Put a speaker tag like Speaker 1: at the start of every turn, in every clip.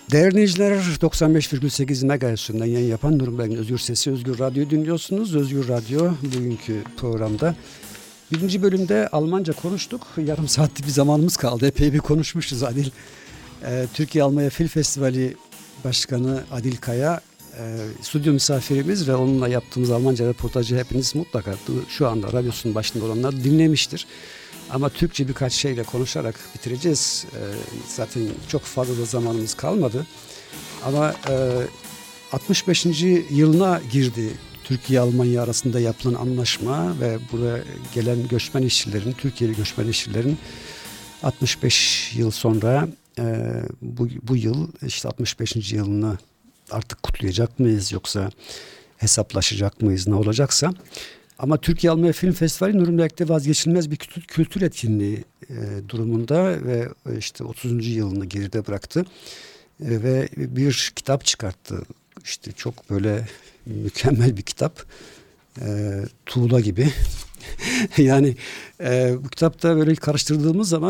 Speaker 1: Değerli dinleyiciler, 95,8 MHz'den yayın yapan Nürnberg'in Özgür Sesi Özgür Radyo'yu dinliyorsunuz. Özgür Radyo bugünkü programda birinci bölümde Almanca konuştuk. Yarım saatlik bir zamanımız kaldı. Epey bir konuşmuşuz Adil. Türkiye Almanya Film Festivali Başkanı Adil Kaya stüdyo misafirimiz ve onunla yaptığımız Almanca röportajı hepiniz mutlaka şu anda radyosunun başında olanlar dinlemiştir. Ama Türkçe birkaç şeyle konuşarak bitireceğiz. Zaten çok fazla da zamanımız kalmadı. Ama 65. yılına girdi Türkiye-Almanya arasında yapılan anlaşma ve buraya gelen göçmen işçilerin, Türkiye'li göçmen işçilerin 65 yıl sonra bu yıl işte 65. yılını artık kutlayacak mıyız yoksa hesaplaşacak mıyız ne olacaksa. Ama Türkiye-Almanya Film Festivali Nürnberg'de vazgeçilmez bir kültür etkinliği durumunda ve işte 30. yılını geride bıraktı ve bir kitap çıkarttı. İşte çok böyle mükemmel bir kitap, tuğla gibi. Yani bu kitapta böyle karıştırdığımız zaman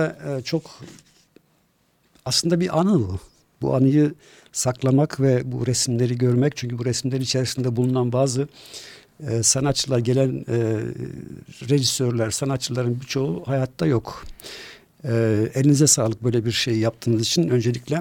Speaker 1: aslında bir anı bu. Bu anıyı saklamak ve bu resimleri görmek, çünkü bu resimlerin içerisinde bulunan bazı sanatçılar, gelen rejisörler, sanatçıların birçoğu hayatta yok. Elinize sağlık böyle bir şey yaptığınız için. Öncelikle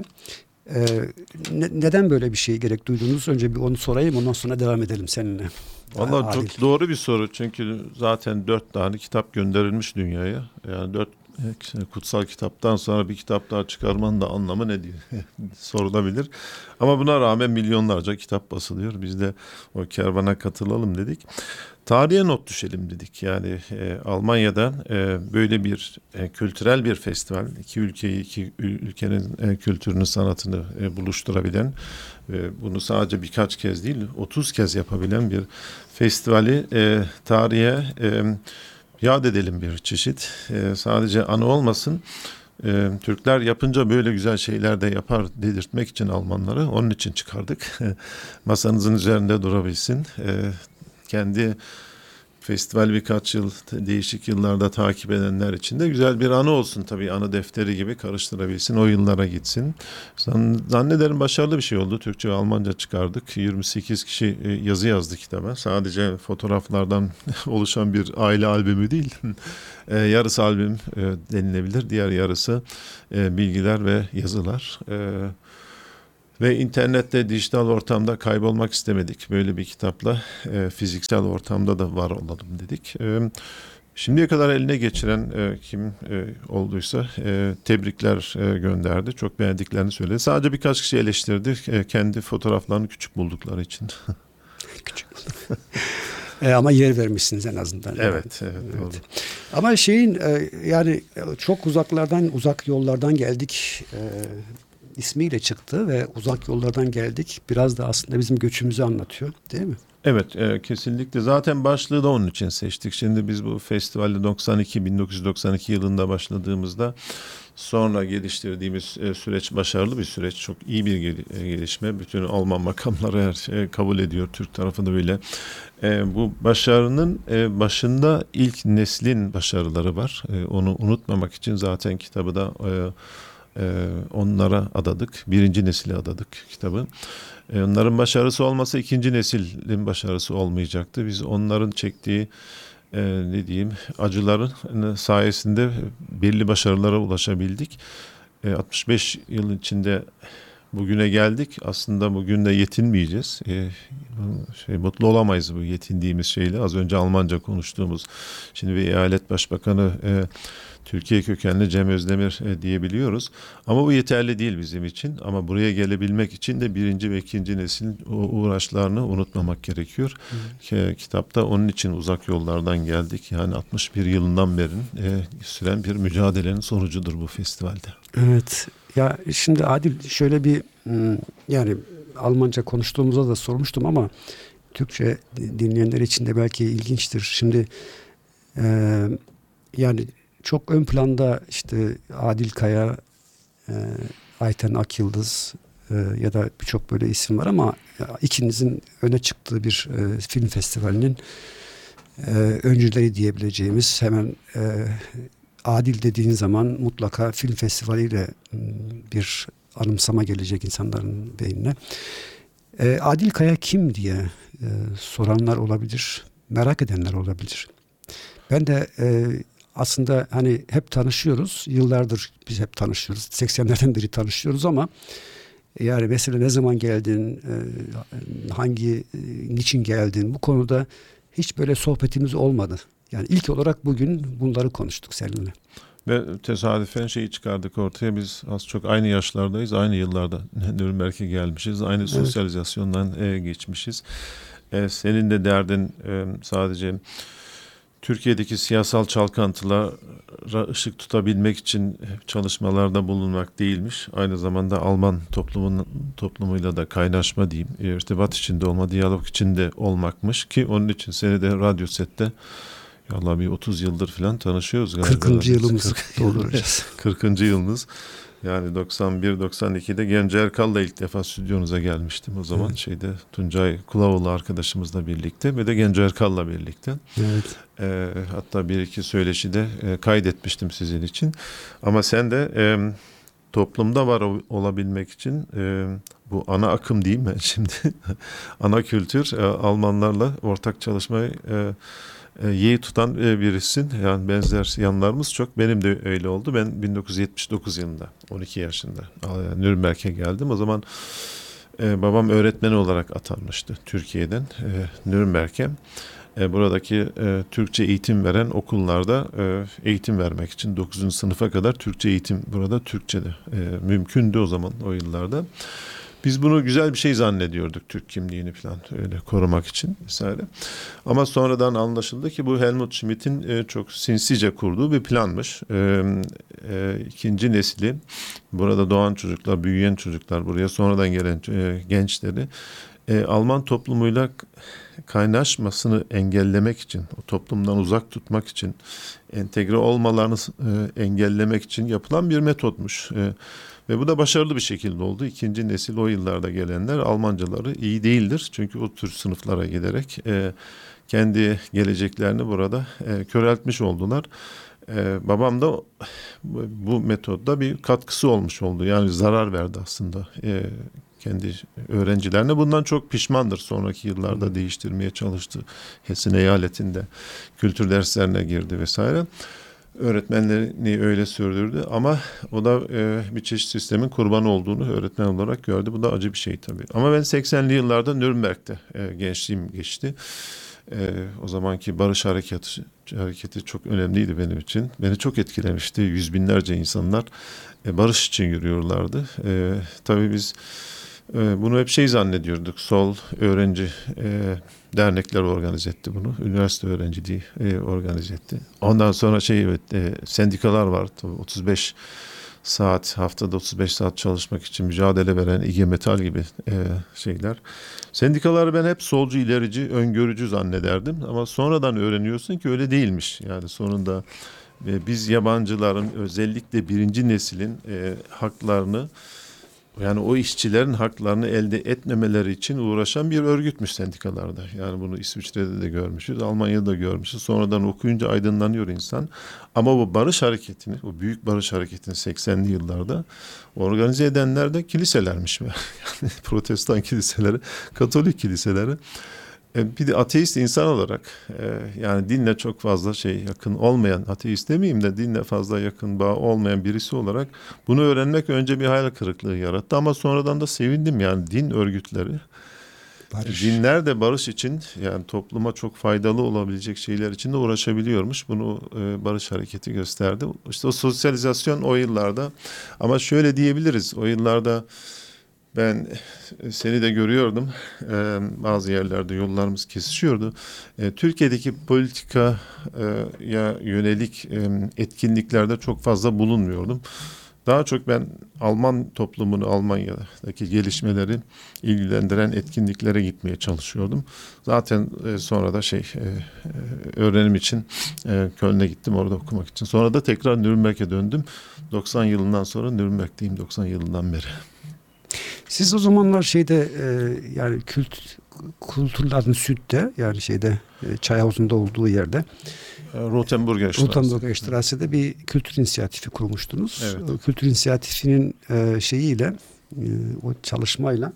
Speaker 1: neden böyle bir şeye gerek duydunuz? Önce bir onu sorayım, ondan sonra devam edelim seninle.
Speaker 2: Vallahi çok doğru bir soru, çünkü zaten 4 tane kitap gönderilmiş dünyaya. Yani 4 kutsal kitaptan sonra bir kitap daha çıkarmanın da anlamı ne diye sorulabilir. Ama buna rağmen milyonlarca kitap basılıyor. Biz de o kervana katılalım dedik. Tarihe not düşelim dedik. Yani Almanya'da böyle bir kültürel bir festival, iki ülkenin kültürünü, sanatını buluşturabilen ve bunu sadece birkaç kez değil 30 kez yapabilen bir festivali tarihe yad edelim bir çeşit. Sadece anı olmasın. Türkler yapınca böyle güzel şeyler de yapar dedirtmek için Almanları. Onun için çıkardık. Masanızın üzerinde durabilsin. Kendi festival birkaç yıl, değişik yıllarda takip edenler için de güzel bir anı olsun tabii. Anı defteri gibi karıştırabilsin. O yıllara gitsin. Zannederim başarılı bir şey oldu. Türkçe ve Almanca çıkardık. 28 kişi yazı yazdı kitaba. Sadece fotoğraflardan oluşan bir aile albümü değil. Yarısı albüm denilebilir. Diğer yarısı bilgiler ve yazılar. Ve internette, dijital ortamda kaybolmak istemedik. Böyle bir kitapla fiziksel ortamda da var olalım dedik. Şimdiye kadar eline geçiren kim olduysa tebrikler gönderdi. Çok beğendiklerini söyledi. Sadece birkaç kişi eleştirdi. Kendi fotoğraflarını küçük buldukları için.
Speaker 1: Küçük bulduk. Ama yer vermişsiniz en azından.
Speaker 2: Evet. Doğru.
Speaker 1: Ama yani çok uzak yollardan geldik ismiyle çıktı ve uzak yollardan geldik. Biraz da aslında bizim göçümüzü anlatıyor, değil mi?
Speaker 2: Evet, kesinlikle. Zaten başlığı da onun için seçtik. Şimdi biz bu festivalde 1992 yılında başladığımızda sonra geliştirdiğimiz süreç başarılı bir süreç. Çok iyi bir gelişme. Bütün Alman makamları her şey kabul ediyor. Türk tarafı da böyle. Bu başarının başında ilk neslin başarıları var. Onu unutmamak için zaten kitabı da onlara adadık. Birinci nesile adadık kitabı. Onların başarısı olmasa ikinci neslin başarısı olmayacaktı. Biz onların çektiği acıların sayesinde belli başarılara ulaşabildik. 65 yıl içinde bugüne geldik. Aslında bugün de yetinmeyeceğiz. Mutlu olamayız bu yetindiğimiz şeyle. Az önce Almanca konuştuğumuz. Şimdi bir eyalet başbakanı Türkiye kökenli Cem Özdemir diyebiliyoruz. Ama bu yeterli değil bizim için. Ama buraya gelebilmek için de birinci ve ikinci neslin uğraşlarını unutmamak gerekiyor. Kitapta onun için uzak yollardan geldik. Yani 61 yılından beri süren bir mücadelenin sonucudur bu festivalde.
Speaker 1: Evet. Ya şimdi Adil şöyle bir yani Almanca konuştuğumuzda da sormuştum ama Türkçe dinleyenler için de belki ilginçtir. Şimdi yani çok ön planda işte Adil Kaya, Ayten Akyıldız ya da birçok böyle isim var ama ikinizin öne çıktığı bir film festivalinin öncüleri diyebileceğimiz hemen Adil dediğin zaman mutlaka film festivaliyle bir anımsama gelecek insanların beynine. Adil Kaya kim diye soranlar olabilir, merak edenler olabilir. Ben de aslında hani hep tanışıyoruz, yıllardır biz hep tanışıyoruz, 80'lerden beri tanışıyoruz ama yani mesela ne zaman geldin, niçin geldin, bu konuda hiç böyle sohbetimiz olmadı. Yani ilk olarak bugün bunları konuştuk seninle.
Speaker 2: Ve tesadüfen şeyi çıkardık ortaya. Biz az çok aynı yaşlardayız. Aynı yıllarda Nürnberg'e gelmişiz. Aynı sosyalizasyondan geçmişiz. Senin de derdin sadece Türkiye'deki siyasal çalkantılara ışık tutabilmek için çalışmalarda bulunmak değilmiş. Aynı zamanda Alman toplumuyla da kaynaşma diyeyim, irtibat içinde olma, diyalog içinde olmakmış ki onun için seni de Radyo Set'te vallahi bir 30 yıldır falan tanışıyoruz galiba.
Speaker 1: 40. yılımızı dolduracağız.
Speaker 2: 40. yılınız. Yani 91-92'de Genco Erkal'la ilk defa stüdyonuza gelmiştim. O zaman Tuncay Kulavoğlu arkadaşımızla birlikte ve de Genco Erkal'la birlikte.
Speaker 1: Evet.
Speaker 2: Hatta bir iki söyleşi de kaydetmiştim sizin için. Ama sen de toplumda var olabilmek için bu ana akım diyeyim ben şimdi. Ana kültür Almanlarla ortak çalışmayı yeği tutan birisin. Yani benzer yanlarımız çok. Benim de öyle oldu. Ben 1979 yılında 12 yaşında Nürnberg'e geldim. O zaman babam öğretmen olarak atanmıştı Türkiye'den Nürnberg'e. Buradaki Türkçe eğitim veren okullarda eğitim vermek için 9. sınıfa kadar Türkçe eğitim burada Türkçe'de mümkündü o zaman o yıllarda. Biz bunu güzel bir şey zannediyorduk, Türk kimliğini falan öyle korumak için vesaire. Ama sonradan anlaşıldı ki bu Helmut Schmidt'in çok sinsice kurduğu bir planmış. İkinci nesli, burada doğan çocuklar, büyüyen çocuklar, buraya sonradan gelen gençleri Alman toplumuyla kaynaşmasını engellemek için, o toplumdan uzak tutmak için, entegre olmalarını engellemek için yapılan bir metotmuş. Ve bu da başarılı bir şekilde oldu. İkinci nesil o yıllarda gelenler Almancaları iyi değildir. Çünkü o tür sınıflara giderek kendi geleceklerini burada köreltmiş oldular. Babam da bu metodda bir katkısı olmuş oldu. Yani zarar verdi aslında kendi öğrencilerine. Bundan çok pişmandır. Sonraki yıllarda değiştirmeye çalıştı. Hessen eyaletinde kültür derslerine girdi vesaire. Öğretmenlerini öyle sürdürdü ama o da bir çeşit sistemin kurbanı olduğunu öğretmen olarak gördü. Bu da acı bir şey tabii. Ama ben 80'li yıllarda Nürnberg'de gençliğim geçti. O zamanki barış hareketi çok önemliydi benim için. Beni çok etkilemişti. Yüz binlerce insanlar barış için yürüyorlardı. Tabii biz bunu hep zannediyorduk. Sol öğrenci dernekler organize etti bunu. Üniversite öğrenciliği organize etti. Ondan sonra sendikalar vardı. 35 saat, haftada 35 saat çalışmak için mücadele veren IG Metall gibi şeyler. Sendikaları ben hep solcu, ilerici, öngörücü zannederdim. Ama sonradan öğreniyorsun ki öyle değilmiş. Yani sonunda biz yabancıların, özellikle birinci neslin haklarını, yani o işçilerin haklarını elde etmemeleri için uğraşan bir örgütmüş sendikalarda. Yani bunu İsviçre'de de görmüşüz, Almanya'da da görmüşüz. Sonradan okuyunca aydınlanıyor insan. Ama bu barış hareketini, o büyük barış hareketini 80'li yıllarda organize edenler de kiliselermiş. Yani Protestan kiliseleri, Katolik kiliseleri. Bir de ateist insan olarak yani dinle çok fazla yakın olmayan, ateist demeyeyim de dinle fazla yakın bağ olmayan birisi olarak bunu öğrenmek önce bir hayal kırıklığı yarattı ama sonradan da sevindim. Yani din örgütleri, dinler de barış için, yani topluma çok faydalı olabilecek şeyler için de uğraşabiliyormuş. Bunu barış hareketi gösterdi. İşte o sosyalizasyon o yıllarda, ama şöyle diyebiliriz, o yıllarda ben seni de görüyordum. Bazı yerlerde yollarımız kesişiyordu. Türkiye'deki politikaya yönelik etkinliklerde çok fazla bulunmuyordum. Daha çok ben Alman toplumunu, Almanya'daki gelişmeleri ilgilendiren etkinliklere gitmeye çalışıyordum. Zaten sonra da öğrenim için Köln'e gittim, orada okumak için. Sonra da tekrar Nürnberg'e döndüm. 90 yılından sonra Nürnberg'teyim, 90 yılından beri.
Speaker 1: Siz o zamanlar yani Kulturların Süd'de, yani çay havuzunda olduğu yerde Rotenburger Strasse'de bir kültür inisiyatifi kurmuştunuz. Evet. O kültür inisiyatifinin şeyiyle o çalışmayla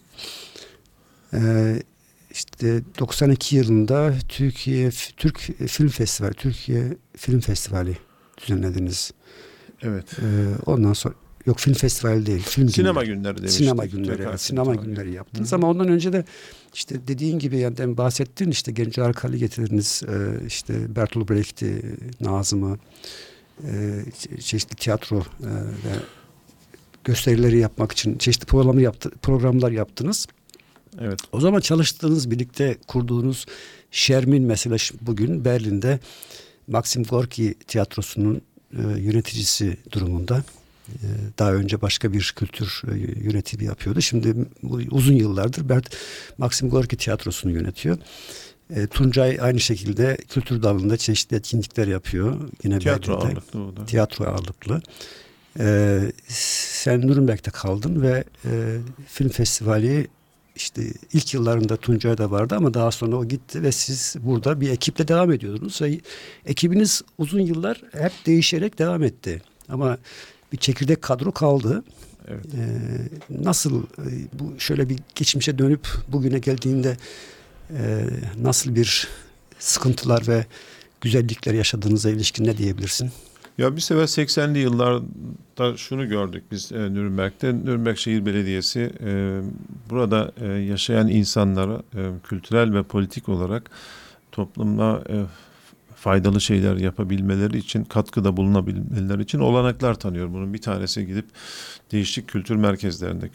Speaker 1: işte 92 yılında Türk Film Festivali düzenlediniz.
Speaker 2: Evet.
Speaker 1: Ondan sonra yok, film festivali değil.
Speaker 2: Sinema günleri demiştik.
Speaker 1: Sinema günleri. Evet, sinema günleri yaptınız. Ama ondan önce de işte dediğin gibi, yani bahsettin, işte Genco Erkal'ı getirdiniz. İşte Bertolt Brecht'i, Nazım'ı, çeşitli tiyatro ve gösterileri yapmak için çeşitli programlar yaptınız.
Speaker 2: Evet.
Speaker 1: O zaman çalıştığınız, birlikte kurduğunuz Şermin mesela bugün Berlin'de Maxim Gorki Tiyatrosu'nun yöneticisi durumunda. Daha önce başka bir kültür yönetimi yapıyordu. Şimdi uzun yıllardır Maxim Gorki Tiyatrosu'nu yönetiyor. Tuncay aynı şekilde kültür dalında çeşitli etkinlikler yapıyor. Yine
Speaker 2: Tiyatro
Speaker 1: Berlin'de.
Speaker 2: ağırlıklı o da.
Speaker 1: Tiyatro ağırlıklı. Sen Nürnberg'de kaldın ve film festivali işte ilk yıllarında Tuncay'da vardı ama daha sonra o gitti ve siz burada bir ekiple devam ediyordunuz. Ve ekibiniz uzun yıllar hep değişerek devam etti. Ama bir çekirdek kadro kaldı.
Speaker 2: Evet.
Speaker 1: Nasıl bu, şöyle bir geçmişe dönüp bugüne geldiğinde nasıl bir sıkıntılar ve güzellikler yaşadığınıza ilişkin ne diyebilirsin?
Speaker 2: Ya bir sefer 80'li yıllarda şunu gördük biz Nürnberg'de. Nürnberg Şehir Belediyesi burada yaşayan insanlara kültürel ve politik olarak toplumda faydalı şeyler yapabilmeleri için, katkıda bulunabilmeleri için olanaklar tanıyor. Bunun bir tanesi gidip değişik kültür merkezlerinde,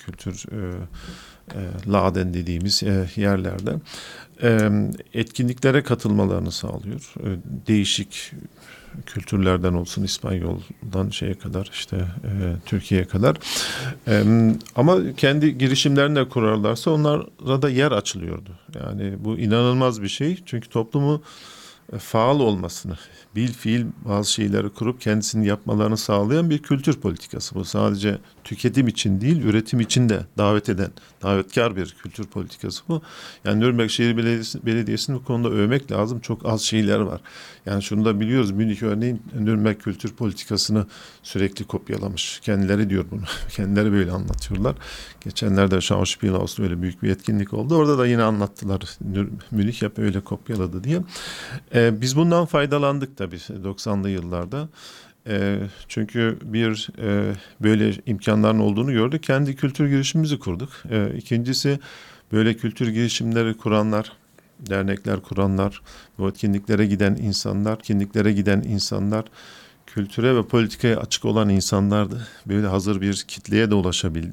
Speaker 2: Laden dediğimiz yerlerde etkinliklere katılmalarını sağlıyor. Değişik kültürlerden olsun, İspanyol'dan şeye kadar, işte Türkiye'ye kadar. Ama kendi girişimlerini de kurarlarsa onlara da yer açılıyordu. Yani bu inanılmaz bir şey. Çünkü toplumu faal olmasını, bilfiil bazı şeyleri kurup kendisini yapmalarını sağlayan bir kültür politikası. Bu sadece tüketim için değil, üretim için de davetkar bir kültür politikası bu. Yani Nürnberg Şehir Belediyesi'ni bu konuda övmek lazım. Çok az şeyler var. Yani şunu da biliyoruz. Münih örneğin Nürnberg kültür politikasını sürekli kopyalamış. Kendileri diyor bunu. Kendileri böyle anlatıyorlar. Geçenlerde Schauspielhaus'ta öyle büyük bir etkinlik oldu. Orada da yine anlattılar. Münih hep öyle kopyaladı diye. Biz bundan faydalandık tabii 90'lı yıllarda. Çünkü böyle imkanların olduğunu gördük. Kendi kültür girişimimizi kurduk. İkincisi, böyle kültür girişimleri kuranlar, dernekler kuranlar, bu etkinliklere giden insanlar, kültüre ve politikaya açık olan insanlardı. Böyle hazır bir kitleye de ulaşabildik.